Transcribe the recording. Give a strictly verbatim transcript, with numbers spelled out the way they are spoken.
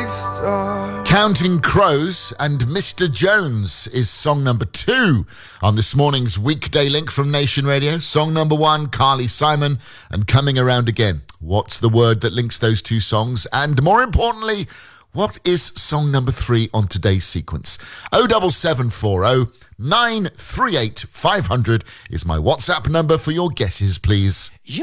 star. Counting Crows and Mister Jones is song number two on this morning's weekday link from Nation Radio. Song number one, Carly Simon and Coming Around Again. What's the word that links those two songs? And more importantly, what is song number three on today's sequence? oh seven seven four oh, nine three eight, five hundred is my WhatsApp number for your guesses, please.